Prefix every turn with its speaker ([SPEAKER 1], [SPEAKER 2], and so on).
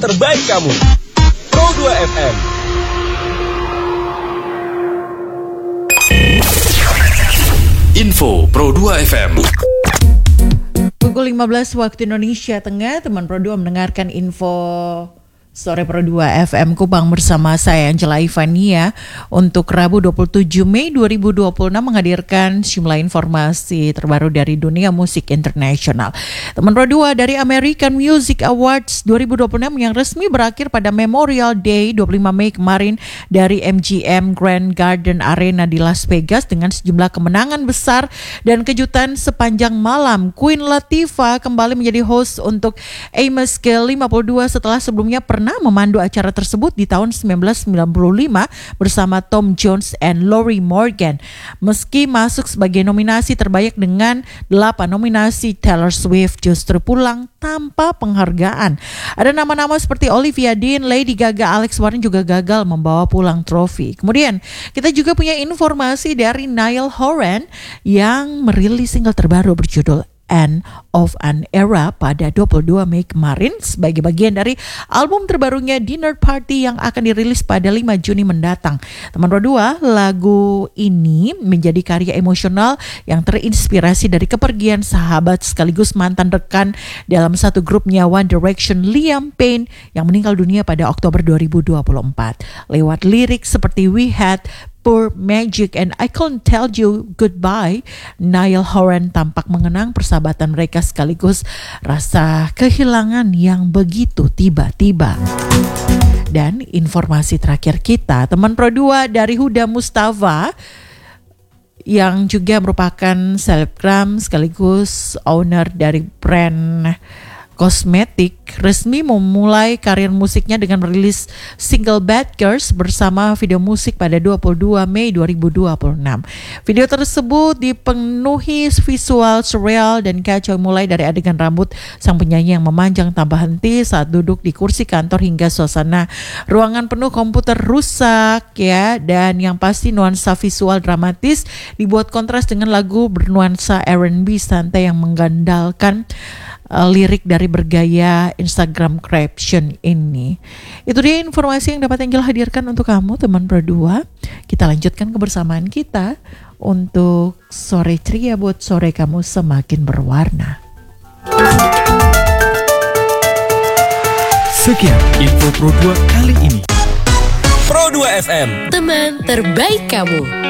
[SPEAKER 1] terbaik kamu. Pro 2 FM.
[SPEAKER 2] Info Pro 2 FM.
[SPEAKER 3] Pukul 15 waktu Indonesia Tengah, teman Pro 2 mendengarkan info Sore Pro 2 FM Kupang bersama saya Angela Ivania untuk Rabu 27 Mei 2026 menghadirkan sejumlah informasi terbaru dari dunia musik internasional. Teman Pro 2, dari American Music Awards 2026 yang resmi berakhir pada Memorial Day 25 Mei kemarin dari MGM Grand Garden Arena di Las Vegas dengan sejumlah kemenangan besar dan kejutan sepanjang malam. Queen Latifah kembali menjadi host untuk Amos ke-52 setelah sebelumnya pernah memandu acara tersebut di tahun 1995 bersama Tom Jones and Lorrie Morgan. Meski masuk sebagai nominasi terbaik dengan 8 nominasi, Taylor Swift justru pulang tanpa penghargaan. Ada nama-nama seperti Olivia Dean, Lady Gaga, Alex Warren juga gagal membawa pulang trofi. Kemudian kita juga punya informasi dari Niall Horan yang merilis single terbaru berjudul End of an Era pada 22 Mei kemarin sebagai bagian dari album terbarunya Dinner Party yang akan dirilis pada 5 Juni mendatang. Teman Pro 2, lagu ini menjadi karya emosional yang terinspirasi dari kepergian sahabat sekaligus mantan rekan dalam satu grupnya One Direction, Liam Payne, yang meninggal dunia pada Oktober 2024. Lewat lirik seperti We Had Poor Magic and I Can't Tell You Goodbye, Niall Horan tampak mengenang persahabatan mereka sekaligus rasa kehilangan yang begitu tiba-tiba. Dan informasi terakhir kita, teman Pro 2, dari Huda Mustafa yang juga merupakan selebgram sekaligus owner dari brand kosmetik, resmi memulai karir musiknya dengan merilis single Bad Girls bersama video musik pada 22 Mei 2026. Video tersebut dipenuhi visual surreal dan kacau, mulai dari adegan rambut sang penyanyi yang memanjang tanpa henti saat duduk di kursi kantor hingga suasana ruangan penuh komputer rusak ya, dan yang pasti nuansa visual dramatis dibuat kontras dengan lagu bernuansa R&B santai yang menggandalkan lirik dari bergaya Instagram caption ini. Itu dia informasi yang dapat Angel hadirkan untuk kamu, teman Pro 2. Kita lanjutkan kebersamaan kita untuk sore ceria buat sore kamu semakin berwarna.
[SPEAKER 2] Sekian info Pro 2 kali ini.
[SPEAKER 1] Pro 2 FM.
[SPEAKER 4] Teman terbaik kamu.